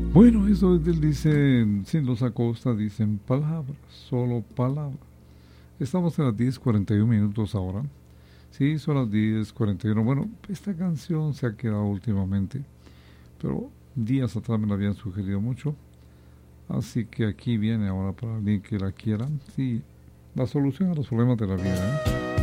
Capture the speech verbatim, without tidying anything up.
Bueno, eso él dice, sin los Acosta dicen palabras, solo palabras. Estamos en las diez cuarenta y uno minutos ahora. Sí, son las diez cuarenta y uno. Bueno, esta canción se ha quedado últimamente, pero días atrás me la habían sugerido mucho. Así que aquí viene ahora para alguien que la quiera. Sí, la solución a los problemas de la vida, ¿eh?